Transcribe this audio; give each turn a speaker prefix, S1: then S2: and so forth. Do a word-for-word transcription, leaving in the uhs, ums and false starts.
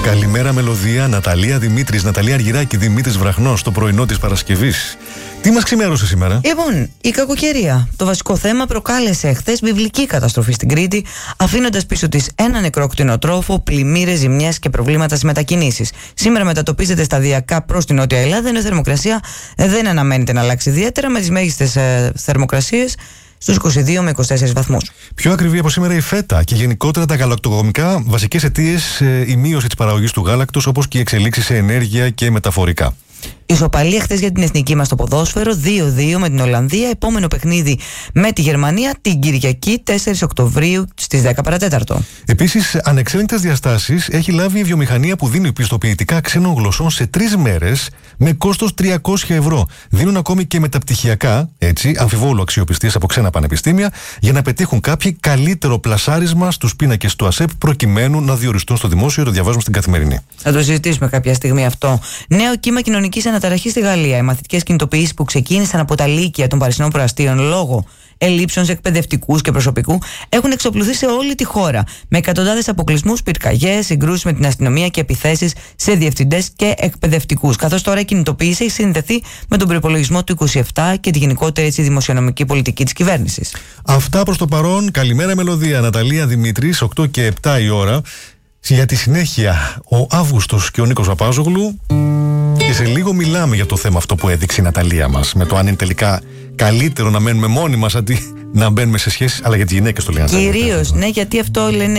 S1: Καλημέρα μελωδία, Ναταλία Δημήτρης, Ναταλία Αργυράκη, Δημήτρης Βραχνός, το πρωινό της Παρασκευής. Τι μας ξημέρωσε σήμερα?
S2: Λοιπόν, η κακοκαιρία. Το βασικό θέμα προκάλεσε χθες βιβλική καταστροφή στην Κρήτη, αφήνοντας πίσω της ένα νεκρό κτηνοτρόφο, πλημμύρες, ζημιές και προβλήματα στις μετακινήσεις. Σήμερα μετατοπίζεται σταδιακά προς την Νότια Ελλάδα, ενώ η θερμοκρασία δεν αναμένεται να αλλάξει ιδιαίτερα, με τις μέγιστες ε, θερμοκρασίες στους είκοσι δύο με είκοσι τέσσερις βαθμούς.
S1: Πιο ακριβή από σήμερα η φέτα και γενικότερα τα γαλακτοκομικά, βασικές αιτίες ε, η μείωση της παραγωγής του γάλακτος, όπως και οι εξελίξεις σε ενέργεια και μεταφορικά.
S2: Ισοπαλία χθες για την εθνική μας στο ποδόσφαιρο, δύο δύο με την Ολλανδία. Επόμενο παιχνίδι με τη Γερμανία την Κυριακή, τέσσερις Οκτωβρίου στις δέκα παρά τέταρτο.
S1: Επίσης, ανεξέλεγκτες διαστάσεις έχει λάβει η βιομηχανία που δίνει πιστοποιητικά ξένων γλωσσών σε τρεις μέρες με κόστος τριακόσια ευρώ. Δίνουν ακόμη και μεταπτυχιακά, έτσι, αμφιβόλου αξιοπιστίας από ξένα πανεπιστήμια, για να πετύχουν κάποιοι καλύτερο πλασάρισμα στους πίνακες του ΑΣΕΠ, προκειμένου να διοριστούν στο δημόσιο. Το διαβάζουμε στην Καθημερινή.
S2: Θα το συζητήσουμε κάποια στιγμή αυτό. Νέο κύμα κοινωνικής αναταραχής στη Γαλλία. Οι μαθητικές κινητοποιήσεις που ξεκίνησαν από τα λύκεια των Παρισινών Προαστίων λόγω ελλείψεων σε εκπαιδευτικούς και προσωπικού έχουν εξοπλωθεί σε όλη τη χώρα, με εκατοντάδες αποκλεισμούς, πυρκαγιές, συγκρούσεις με την αστυνομία και επιθέσεις σε διευθυντές και εκπαιδευτικούς. Καθώς τώρα η κινητοποίηση έχει συνδεθεί με τον προϋπολογισμό του είκοσι επτά και τη γενικότερη έτσι, δημοσιονομική πολιτική της κυβέρνησης.
S1: Αυτά προς το παρόν. Καλημέρα μελωδία, Ναταλία Δημήτρης, οκτώ και επτά η ώρα. Για τη συνέχεια, ο Αύγουστος και ο Νίκος Παπάζογλου. Και σε λίγο μιλάμε για το θέμα αυτό που έδειξε η Ναταλία μας. Με το αν είναι τελικά καλύτερο να μένουμε μόνοι μας αντί να μπαίνουμε σε σχέσεις. Αλλά για τις γυναίκες το λένε.
S2: Κυρίως, ναι, γιατί αυτό λένε.